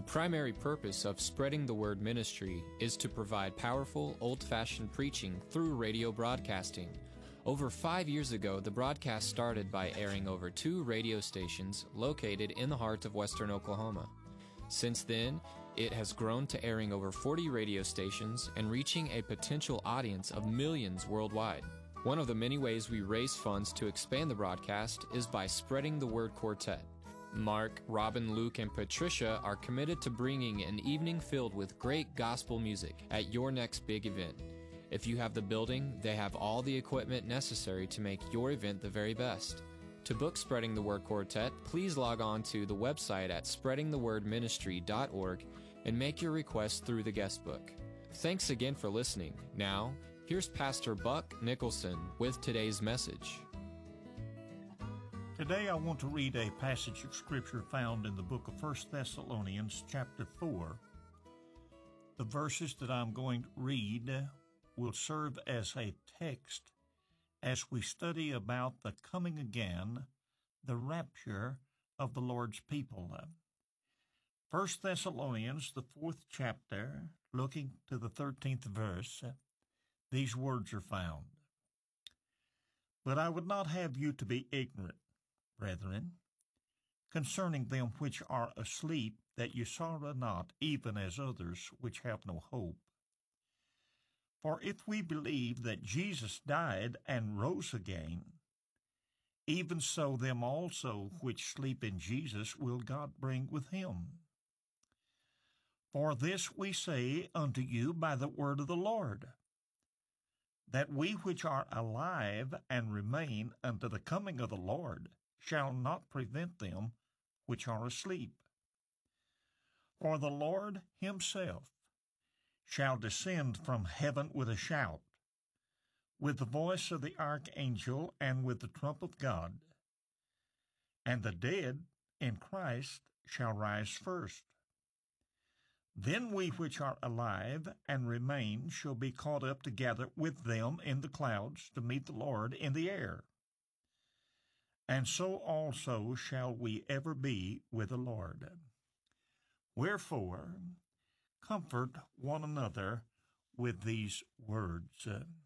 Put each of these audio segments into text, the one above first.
The primary purpose of Spreading the Word ministry is to provide powerful, old-fashioned preaching through radio broadcasting. Over 5 years ago, the broadcast started by airing over 2 radio stations located in the heart of western Oklahoma. Since then, it has grown to airing over 40 radio stations and reaching a potential audience of millions worldwide. One of the many ways we raise funds to expand the broadcast is by Spreading the Word Quartet. Mark, Robin, Luke, and Patricia are committed to bringing an evening filled with great gospel music at your next big event. If you have the building, they have all the equipment necessary to make your event the very best. To book Spreading the Word Quartet, please log on to the website at spreadingthewordministry.org and make your request through the guest book. Thanks again for listening. Now, here's Pastor Buck Nicholson with today's message. Today I want to read a passage of Scripture found in the book of 1 Thessalonians chapter 4. The verses that I'm going to read will serve as a text as we study about the coming again, the rapture of the Lord's people. 1 Thessalonians, the 4th chapter, looking to the 13th verse, these words are found. But I would not have you to be ignorant, brethren, concerning them which are asleep, that you sorrow not, even as others which have no hope. For if we believe that Jesus died and rose again, even so them also which sleep in Jesus will God bring with him. For this we say unto you by the word of the Lord, that we which are alive and remain unto the coming of the Lord shall not prevent them which are asleep. For the Lord himself shall descend from heaven with a shout, with the voice of the archangel, and with the trump of God. And the dead in Christ shall rise first. Then we which are alive and remain shall be caught up together with them in the clouds to meet the Lord in the air. And so also shall we ever be with the Lord. Wherefore, comfort one another with these words.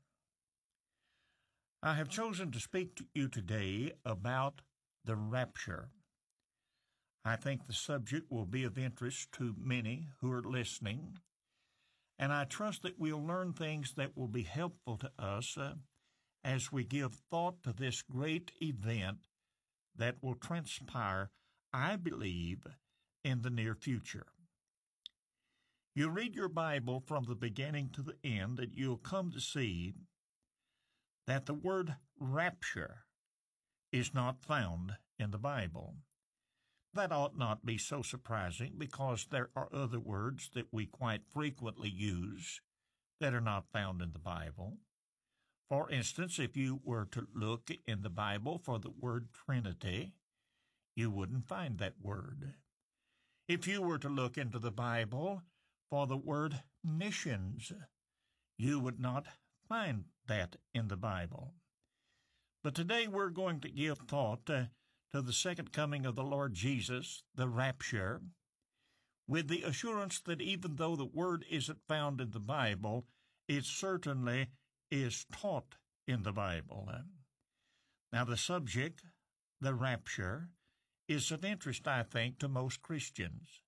I have chosen to speak to you today about the rapture. I think the subject will be of interest to many who are listening, and I trust that we'll learn things that will be helpful to us as we give thought to this great event that will transpire, I believe, in the near future. You read your Bible from the beginning to the end, and you'll come to see that the word rapture is not found in the Bible. That ought not be so surprising, because there are other words that we quite frequently use that are not found in the Bible. For instance, if you were to look in the Bible for the word Trinity, you wouldn't find that word. If you were to look into the Bible for the word missions, you would not find that in the Bible. But today we're going to give thought to the second coming of the Lord Jesus, the rapture, with the assurance that even though the word isn't found in the Bible, it certainly is taught in the Bible. Now the subject, the rapture, is of interest, I think, to most Christians.